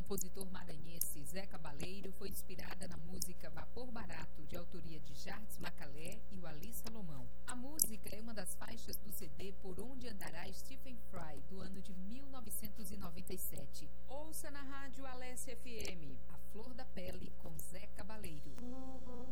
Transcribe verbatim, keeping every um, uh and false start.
compositor maranhense Zé Cabaleiro foi inspirada na música Vapor Barato, de autoria de Jardim Macalé e o Ali Salomão. A música é uma das faixas do C D Por Onde Andará Stephen Fry, do ano de mil novecentos e noventa e sete. Ouça na rádio Alessia F M, A Flor da Pele, com Zé Cabaleiro.